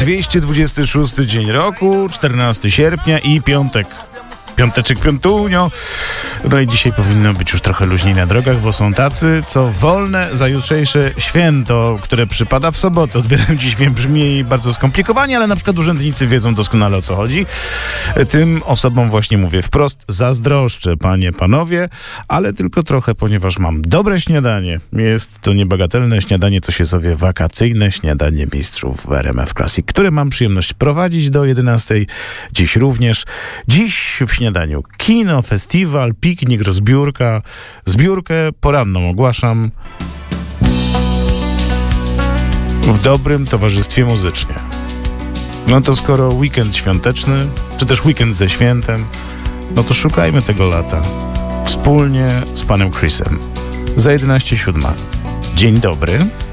226 dzień roku, 14 sierpnia i piątek. Piąteczek, piątunio. No i dzisiaj powinno być już trochę luźniej na drogach, bo są tacy, co wolne za jutrzejsze święto, które przypada w sobotę. Odbieram dziś, wiem, brzmi bardzo skomplikowanie, ale na przykład urzędnicy wiedzą doskonale, o co chodzi. Tym osobom właśnie mówię wprost, zazdroszczę, panie, panowie, ale tylko trochę, ponieważ mam dobre śniadanie. Jest to niebagatelne śniadanie, co się zowie wakacyjne śniadanie mistrzów w RMF Classic, które mam przyjemność prowadzić do 11. Dziś również. Dziś w śniadaniu kino, festiwal, piknik, rozbiórka. Zbiórkę poranną ogłaszam w dobrym towarzystwie muzycznie. No to skoro weekend świąteczny, czy też weekend ze świętem, no to szukajmy tego lata wspólnie z panem Chrisem. Za 11:07. Dzień dobry.